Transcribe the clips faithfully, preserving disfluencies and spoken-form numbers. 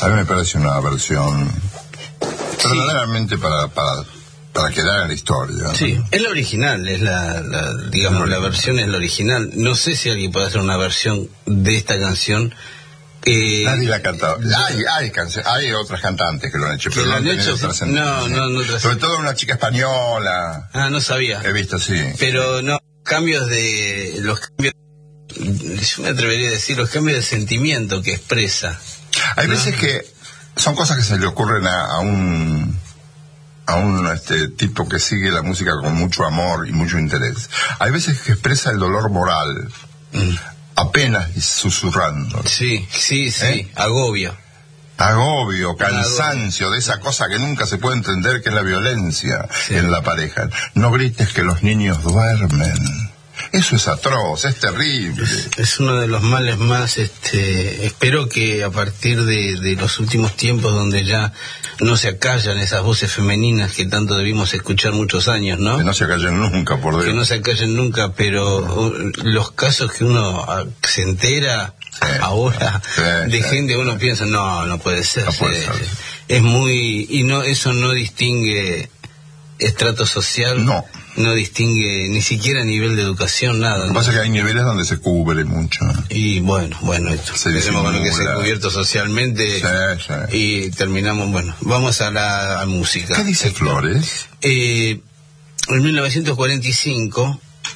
A mí me parece una versión verdaderamente sí. para, para, para quedar en la historia, ¿no? Sí, es la original, es la, la digamos, la versión es la original. No sé si alguien puede hacer una versión de esta canción. Eh, Nadie la ha cantado. Hay, hay, canciones, hay otras cantantes que lo han hecho, pero no han tenido trascendencia. No, no, no trascendencia. Sobre todo una chica española. Ah, no sabía. He visto, sí. Pero no, cambios de... los cambios, yo me atrevería a decir, los cambios de sentimiento que expresa. Hay ¿no? veces que son cosas que se le ocurren a, a un... a un este tipo que sigue la música con mucho amor y mucho interés. Hay veces que expresa el dolor moral. Mm. Apenas susurrando. Sí, sí, sí, ¿eh? Agobio. Agobio, cansancio de esa cosa que nunca se puede entender, que es la violencia sí. en la pareja. No grites que los niños duermen. Eso es atroz, es terrible. Es, es uno de los males más, este, espero que a partir de, de los últimos tiempos donde ya no se acallan esas voces femeninas que tanto debimos escuchar muchos años, ¿no? Que no se acallen nunca, por Dios. Que no se acallen nunca, pero no. los casos que uno se entera sí, ahora sí, de sí, gente, uno sí. piensa, no, no puede ser. No puede sí, ser. Es muy, y no, eso no distingue estrato social. No. No distingue ni siquiera nivel de educación, nada. Lo que ¿no? pasa es que hay niveles donde se cubre mucho. Y bueno, bueno, esto. Empecemos con lo que se ha cubierto socialmente sí, sí. y terminamos, bueno, vamos a la a música. ¿Qué dice Flores? Eh, en mil novecientos cuarenta y cinco,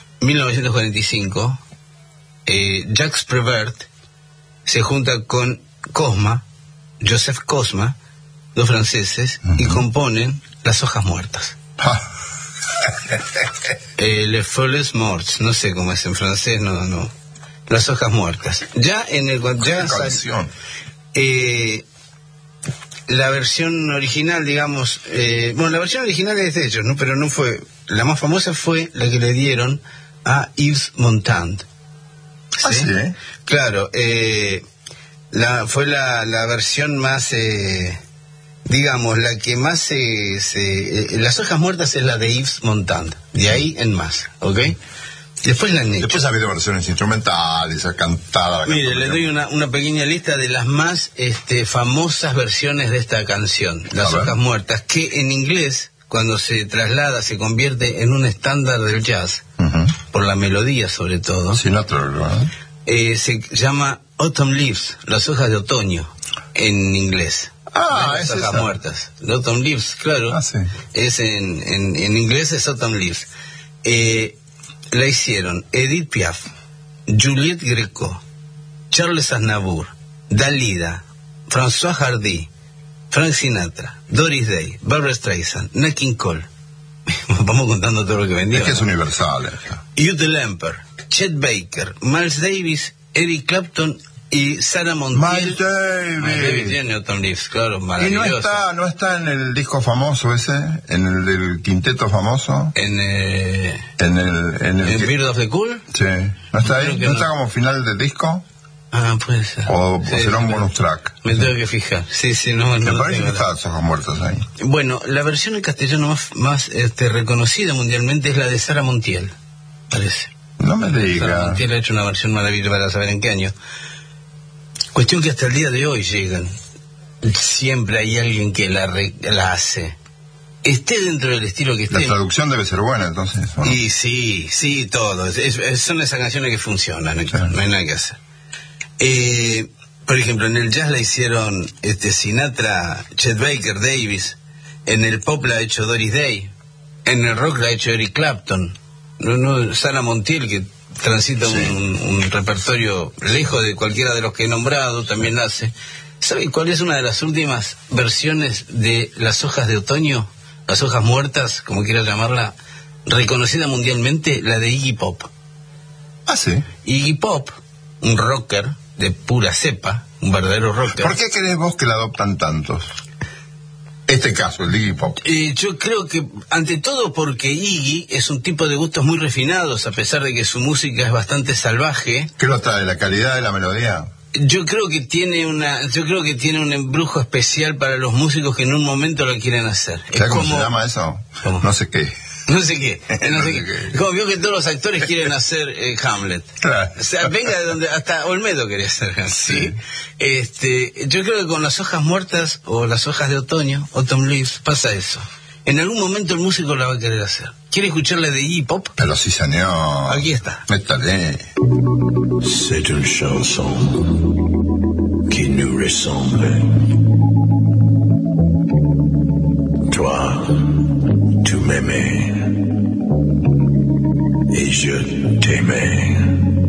eh, Jacques Prévert se junta con Cosma, Joseph Cosma, dos franceses, uh-huh. y componen Las hojas muertas. eh, Les Feuilles Mortes, no sé cómo es en francés, no, no. Las hojas muertas. Ya en el ya sal, eh, la versión original, digamos, eh, bueno, la versión original es de ellos, ¿no? Pero no fue, la más famosa fue la que le dieron a Yves Montand. ¿Sí? ¿Ah, sí? Claro, eh, la, fue la, la versión más, eh, digamos, la que más se, se eh, Las hojas muertas es la de Yves Montand, de ahí en más, ¿ok? Después la han hecho. Después ha habido versiones instrumentales, cantada. Mire, le doy una, una pequeña lista de las más este, famosas versiones de esta canción, Las hojas muertas, que en inglés, cuando se traslada, se convierte en un estándar del jazz, uh-huh. por la melodía sobre todo. Sinatra, ¿no? eh, se llama Autumn Leaves, las hojas de otoño, en inglés. Ah, Las es hojas esa. muertas. Autumn Leaves, claro. Ah, sí. Es en, en, en inglés es Autumn Leaves. Eh, la hicieron Edith Piaf, Juliette Greco, Charles Aznavour, Dalida, François Hardy, Frank Sinatra, Doris Day, Barbra Streisand, Nat King Cole. Vamos contando todo lo que vendió. Es que es ¿no? universal. Hugh Lemper, Chet Baker, Miles Davis, Eric Clapton y Sarah Montiel. Miles Davis. Miles Davis tiene Autumn Leaves, claro, Y maravilloso. no está, no está en el disco famoso ese, en el del quinteto famoso. En, eh, en el, en el ¿en que... Beard of the Cool? Sí. ¿No está ahí? Creo que ¿No no. está como final del disco? Ah, puede ser. O, Sí, o será sí, un me- bonus track. Me tengo que fijar. Sí, sí, no, no Me lo parece tengo que la- está Las hojas muertas ahí. Bueno, la versión en castellano más, más este, reconocida mundialmente es la de Sarah Montiel, parece. No me Sarah diga. Montiel ha hecho una versión maravillosa para saber en qué año. Cuestión que hasta el día de hoy llegan. Siempre hay alguien que la, re- la hace. Esté dentro del estilo que La esté. traducción debe ser buena, entonces. ¿o no? Y sí, sí, todo. Es- es- son esas canciones que funcionan, Sí. no hay nada que hacer. Eh, por ejemplo, en el jazz la hicieron este, Sinatra, Chet Baker, Davis. En el pop la ha hecho Doris Day. En el rock la ha hecho Eric Clapton. No, no, Sarah Montiel, que transita Sí. un, un repertorio lejos de cualquiera de los que he nombrado, también la hace. ¿Sabe cuál es una de las últimas versiones de Las hojas de otoño? Las hojas muertas, como quieras llamarla, reconocida mundialmente, la de Iggy Pop. Ah, sí. Iggy Pop, un rocker de pura cepa, un verdadero rocker. ¿Por qué crees vos que la adoptan tantos? Este caso, el Iggy Pop. Eh, yo creo que, ante todo, porque Iggy es un tipo de gustos muy refinados, a pesar de que su música es bastante salvaje. ¿Qué lo trae? ¿La calidad de la melodía? Yo creo que tiene una, yo creo que tiene un embrujo especial para los músicos que en un momento lo quieren hacer. Es ¿Sabes cómo como, se llama eso? ¿Cómo? No sé qué. no sé qué, no sé qué. Como vio que todos los actores quieren hacer eh, Hamlet. Claro. O sea, venga de donde, hasta Olmedo quería hacer Hamlet. ¿Sí? Este, yo creo que con las hojas muertas o las hojas de otoño, Autumn Leaves, pasa eso. En algún momento el músico la va a querer hacer. ¿Quiere escucharle de Iggy Pop? Pero sí, señor. Aquí está. Métale. C'est une chanson qui nous ressemble. Toi, tu m'aimais et je t'aimais.